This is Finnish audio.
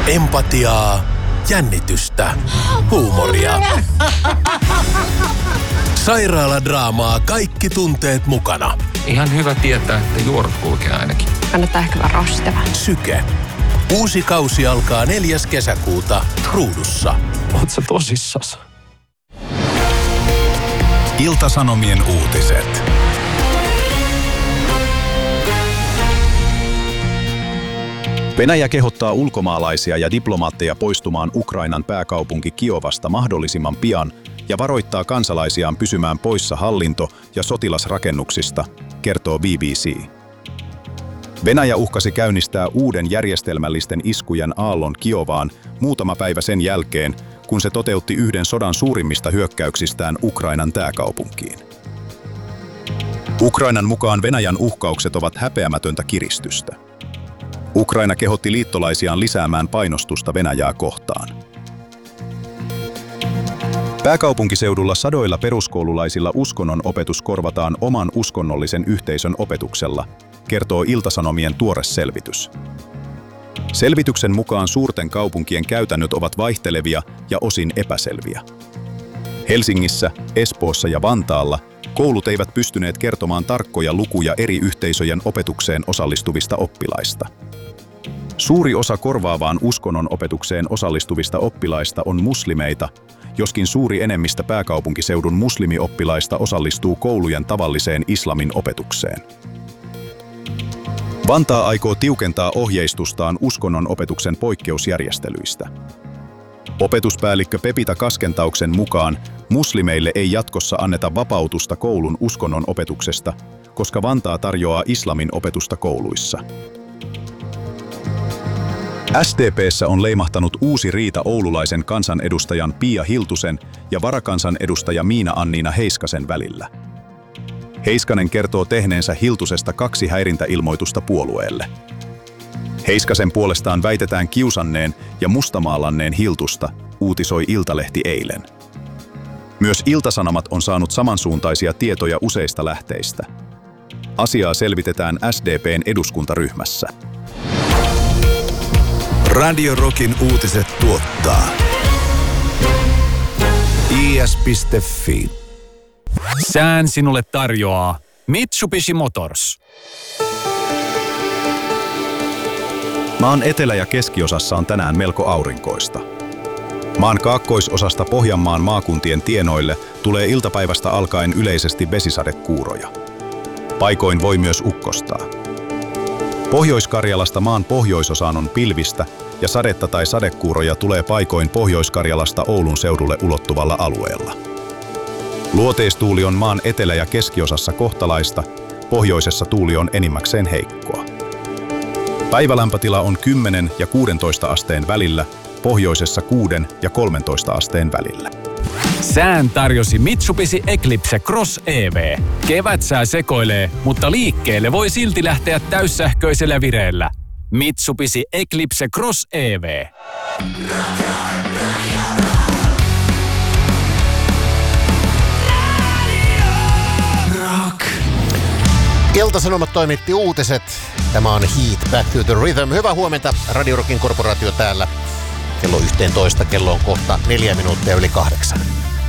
Empatiaa, jännitystä, huumoria. Sairaaladraamaa, kaikki tunteet mukana. Ihan hyvä tietää, että juorat kulkee ainakin. Kannattaa ehkä vaan rastava. Syke. Uusi kausi alkaa 4. kesäkuuta Ruudussa. Oot sä tosissas? Ilta-Sanomien uutiset. Venäjä kehottaa ulkomaalaisia ja diplomaatteja poistumaan Ukrainan pääkaupunki Kiovasta mahdollisimman pian ja varoittaa kansalaisiaan pysymään poissa hallinto- ja sotilasrakennuksista, kertoo BBC. Venäjä uhkasi käynnistää uuden järjestelmällisten iskujen aallon Kiovaan muutama päivä sen jälkeen, kun se toteutti yhden sodan suurimmista hyökkäyksistään Ukrainan pääkaupunkiin. Ukrainan mukaan Venäjän uhkaukset ovat häpeämätöntä kiristystä. Ukraina kehotti liittolaisiaan lisäämään painostusta Venäjää kohtaan. Pääkaupunkiseudulla sadoilla peruskoululaisilla uskonnon opetus korvataan oman uskonnollisen yhteisön opetuksella, kertoo Ilta-Sanomien tuore selvitys. Selvityksen mukaan suurten kaupunkien käytännöt ovat vaihtelevia ja osin epäselviä. Helsingissä, Espoossa ja Vantaalla koulut eivät pystyneet kertomaan tarkkoja lukuja eri yhteisöjen opetukseen osallistuvista oppilaista. Suuri osa korvaavaan uskonnon opetukseen osallistuvista oppilaista on muslimeita, joskin suuri enemmistö pääkaupunkiseudun muslimioppilaista osallistuu koulujen tavalliseen islamin opetukseen. Vantaa aikoo tiukentaa ohjeistustaan uskonnon opetuksen poikkeusjärjestelyistä. Opetuspäällikkö Pepita Kaskentauksen mukaan muslimeille ei jatkossa anneta vapautusta koulun uskonnon opetuksesta, koska Vantaa tarjoaa islamin opetusta kouluissa. SDP:ssä on leimahtanut uusi riita oululaisen kansanedustajan Pia Hiltusen ja varakansanedustaja Miina-Anniina Heiskasen välillä. Heiskanen kertoo tehneensä Hiltusesta 2 häirintäilmoitusta puolueelle. Heiskasen puolestaan väitetään kiusanneen ja mustamaalanneen Hiltusta, uutisoi Iltalehti eilen. Myös Ilta-Sanomat on saanut samansuuntaisia tietoja useista lähteistä. Asiaa selvitetään SDP:n eduskuntaryhmässä. Radio Rockin uutiset tuottaa is.fi. Sään sinulle tarjoaa Mitsubishi Motors. Maan etelä- ja keskiosassa on tänään melko aurinkoista. Maan kaakkoisosasta Pohjanmaan maakuntien tienoille tulee iltapäivästä alkaen yleisesti vesisadekuuroja. Paikoin voi myös ukkostaa. Pohjois-Karjalasta maan pohjoisosaan on pilvistä ja sadetta tai sadekuuroja tulee paikoin Pohjois-Karjalasta Oulun seudulle ulottuvalla alueella. Luoteistuuli on maan etelä- ja keskiosassa kohtalaista, pohjoisessa tuuli on enimmäkseen heikkoa. Päivälämpötila on 10 ja 16 asteen välillä, pohjoisessa 6 ja 13 asteen välillä. Sään tarjosi Mitsubishi Eclipse Cross EV. Kevätsää sekoilee, mutta liikkeelle voi silti lähteä täyssähköisellä vireellä. Mitsubishi Eclipse Cross EV. Ilta-Sanomat toimitti uutiset. Tämä on Heat Back to the Rhythm. Hyvää huomenta. Radio Rockin korporaatio täällä. Kello 11, kello on kohta 4 minuuttia yli 8.